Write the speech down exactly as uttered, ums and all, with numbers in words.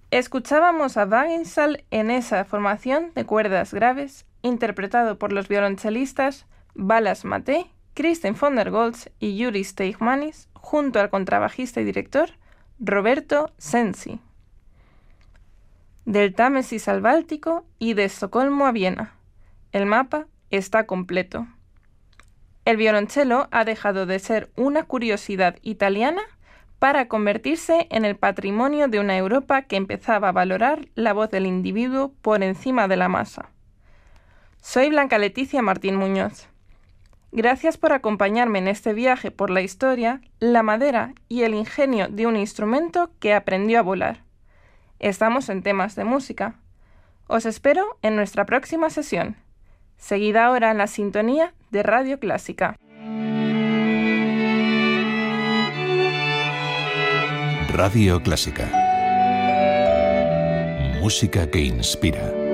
Escuchábamos a Wagenseil en esa formación de cuerdas graves, interpretado por los violonchelistas Balázs Maté, Kristen von der Goltz y Yuri Steigmanis, junto al contrabajista y director Roberto Sensi. Del Támesis al Báltico y de Estocolmo a Viena. El mapa está completo. El violonchelo ha dejado de ser una curiosidad italiana para convertirse en el patrimonio de una Europa que empezaba a valorar la voz del individuo por encima de la masa. Soy Blanca Leticia Martín Muñoz. Gracias por acompañarme en este viaje por la historia, la madera y el ingenio de un instrumento que aprendió a volar. Estamos en temas de música. Os espero en nuestra próxima sesión. Seguid ahora en la sintonía de Radio Clásica. Radio Clásica. Música que inspira.